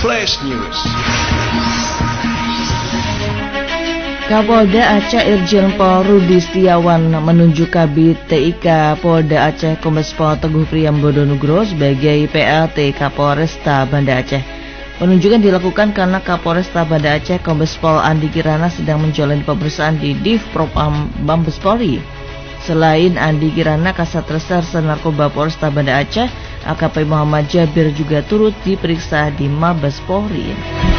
Flash News. Kapolda Aceh Irjen Pol Rudi Setiawan menunjuk Kabid TIK Polda Aceh Kombes Pol Teguh Priyambodo Nugroho sebagai PLT Kapolresta Banda Aceh. Penunjukan dilakukan karena Kapolresta Banda Aceh Kombes Pol Andi Kirana sedang menjalani pemeriksaan di Div Propam Mabes Polri. Selain Andi Kirana, Kasat Reserse Narkoba Polresta Banda Aceh AKP Muhammad Jabir juga turut diperiksa di Mabes Polri.